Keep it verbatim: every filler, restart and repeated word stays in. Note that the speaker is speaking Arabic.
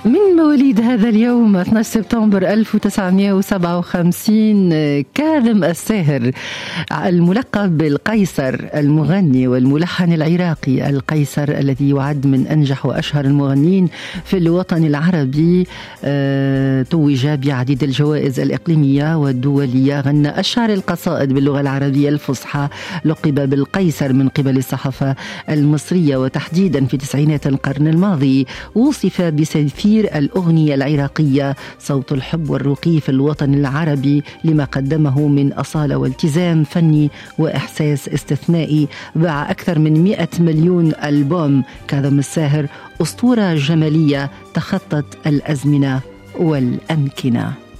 من مواليد هذا اليوم اثني عشر سبتمبر ألف وتسعمائة وسبعة وخمسين كاظم الساهر الملقب بالقيصر، المغني والملحن العراقي القيصر الذي يعد من أنجح وأشهر المغنين في الوطن العربي، توج بعديد الجوائز الإقليمية والدولية، غنى أشهر القصائد باللغة العربية الفصحى، لقب بالقيصر من قبل الصحافة المصرية وتحديدا في تسعينات القرن الماضي. وصف بسفير الأغنية العراقية، صوت الحب والرقي في الوطن العربي، لما قدمه من أصالة والتزام فني وإحساس استثنائي. باع أكثر من مئة مليون ألبوم. كاظم الساهر أسطورة جمالية تخطت الأزمنة والأمكنة.